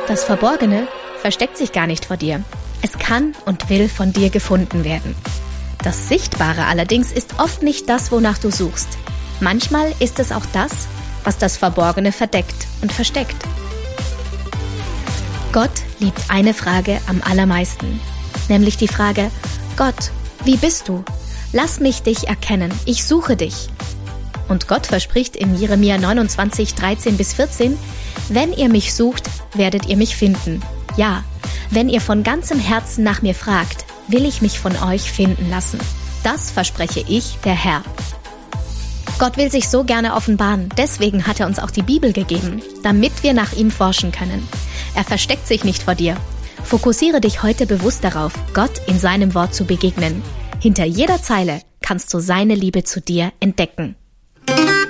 Das Verborgene versteckt sich gar nicht vor dir. Es kann und will von dir gefunden werden. Das Sichtbare allerdings ist oft nicht das, wonach du suchst. Manchmal ist es auch das, was das Verborgene verdeckt und versteckt. Gott liebt eine Frage am allermeisten, nämlich die Frage: Gott, wie bist du? Lass mich dich erkennen, ich suche dich. Und Gott verspricht in Jeremia 29, 13-14, wenn ihr mich sucht, werdet ihr mich finden. Ja, wenn ihr von ganzem Herzen nach mir fragt, will ich mich von euch finden lassen. Das verspreche ich, der Herr. Gott will sich so gerne offenbaren, deswegen hat er uns auch die Bibel gegeben, damit wir nach ihm forschen können. Er versteckt sich nicht vor dir. Fokussiere dich heute bewusst darauf, Gott in seinem Wort zu begegnen. Hinter jeder Zeile kannst du seine Liebe zu dir entdecken.